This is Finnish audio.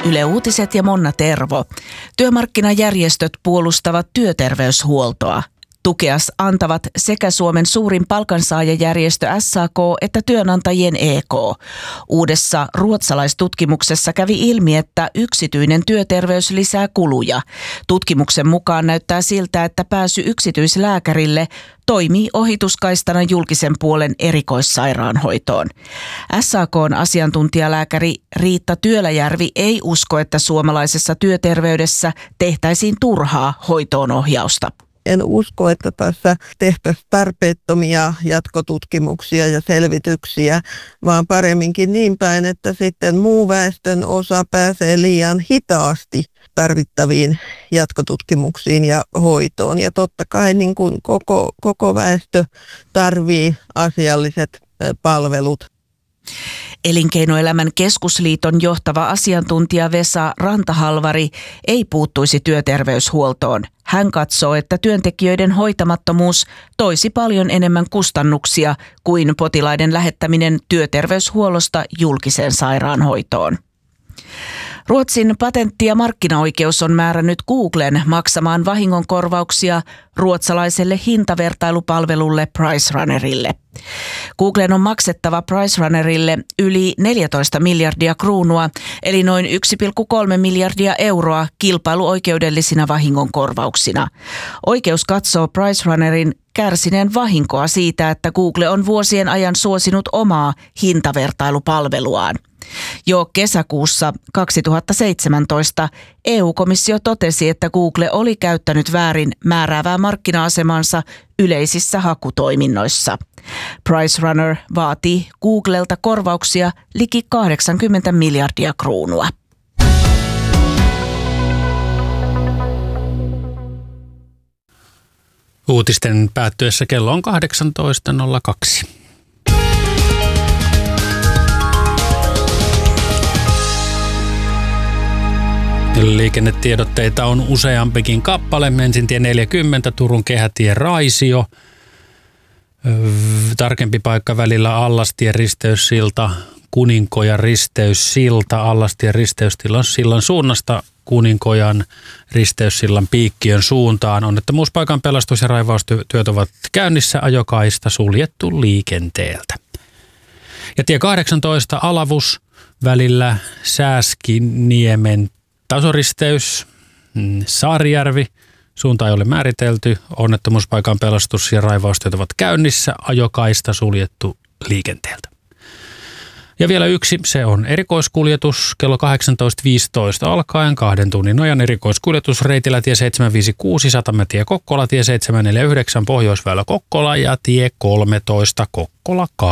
Yle Uutiset ja Monna Tervo. Työmarkkinajärjestöt puolustavat työterveyshuoltoa. Tukeas antavat sekä Suomen suurin palkansaajajärjestö SAK että työnantajien EK. Uudessa ruotsalaistutkimuksessa kävi ilmi, että yksityinen työterveys lisää kuluja. Tutkimuksen mukaan näyttää siltä, että pääsy yksityislääkärille toimii ohituskaistana julkisen puolen erikoissairaanhoitoon. SAK:n asiantuntijalääkäri Riitta Työläjärvi ei usko, että suomalaisessa työterveydessä tehtäisiin turhaa hoitoonohjausta. En usko, että tässä tehtäisiin tarpeettomia jatkotutkimuksia ja selvityksiä, vaan paremminkin niin päin, että sitten muu väestön osa pääsee liian hitaasti tarvittaviin jatkotutkimuksiin ja hoitoon. Ja totta kai niin kuin koko väestö tarvitsee asialliset palvelut. Elinkeinoelämän keskusliiton johtava asiantuntija Vesa Rantahalvari ei puuttuisi työterveyshuoltoon. Hän katsoo, että työntekijöiden hoitamattomuus toisi paljon enemmän kustannuksia kuin potilaiden lähettäminen työterveyshuollosta julkiseen sairaanhoitoon. Ruotsin patentti- ja markkinaoikeus on määrännyt Googlen maksamaan vahingonkorvauksia ruotsalaiselle hintavertailupalvelulle PriceRunnerille. Googlen on maksettava PriceRunnerille yli 14 miljardia kruunua, eli noin 1,3 miljardia euroa kilpailuoikeudellisina vahingonkorvauksina. Oikeus katsoo PriceRunnerin kärsineen vahinkoa siitä, että Google on vuosien ajan suosinut omaa hintavertailupalveluaan. Jo kesäkuussa 2017 EU-komissio totesi, että Google oli käyttänyt väärin määräävää markkina-asemansa yleisissä hakutoiminnoissa. PriceRunner vaatii Googlelta korvauksia liki 80 miljardia kruunua. Uutisten päättyessä kello on 18.02. Liikennetiedotteita on useampikin kappale. Ensintie 40, Turun kehätie Raisio. Tarkempi paikka välillä Allastien risteyssilta, Kuninkojan risteyssilta, Allastien risteyssillan suunnasta Kuninkojan risteyssillan Piikkiön suuntaan. Onnettomuuspaikan pelastus- ja raivaustyöt ovat käynnissä, ajokaista suljettu liikenteeltä. Ja tie 18 Alavus välillä Sääskiniemen tasoristeys, Saarijärvi, suunta ei ole määritelty, onnettomuuspaikan pelastus- ja raivaustyöt ovat käynnissä, ajokaista suljettu liikenteeltä. Ja vielä yksi, se on erikoiskuljetus kello 18.15 alkaen 2 tunnin ajan erikoiskuljetus reitillä tie 756 Satamätie Kokkola, tie 749 Pohjoisväylä Kokkola ja tie 13 Kokkola